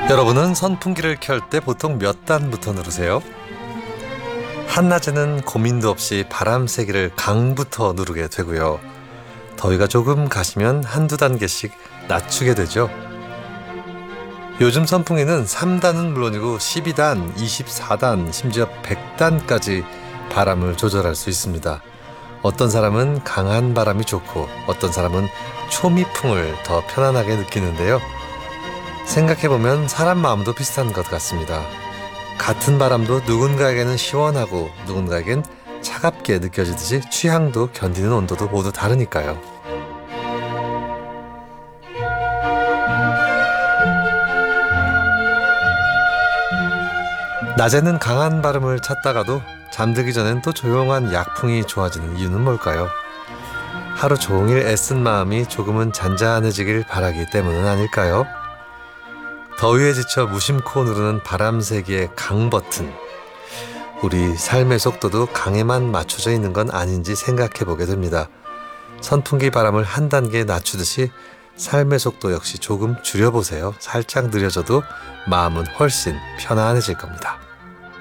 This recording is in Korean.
여러분은 선풍기를 켤 때 보통 몇 단부터 누르세요? 한낮에는 고민도 없이 바람 세기를 강부터 누르게 되고요. 더위가 조금 가시면 한두 단계씩 낮추게 되죠. 요즘 선풍기는 3단은 물론이고 12단, 24단, 심지어 100단까지 바람을 조절할 수 있습니다. 어떤 사람은 강한 바람이 좋고 어떤 사람은 초미풍을 더 편안하게 느끼는데요. 생각해보면 사람 마음도 비슷한 것 같습니다. 같은 바람도 누군가에게는 시원하고 누군가에겐 차갑게 느껴지듯이 취향도 견디는 온도도 모두 다르니까요. 낮에는 강한 바람을 찾다가도 잠들기 전엔 또 조용한 약풍이 좋아지는 이유는 뭘까요? 하루 종일 애쓴 마음이 조금은 잔잔해지길 바라기 때문은 아닐까요? 더위에 지쳐 무심코 누르는 바람 세기의 강 버튼. 우리 삶의 속도도 강에만 맞춰져 있는 건 아닌지 생각해 보게 됩니다. 선풍기 바람을 한 단계 낮추듯이 삶의 속도 역시 조금 줄여보세요. 살짝 느려져도 마음은 훨씬 편안해질 겁니다.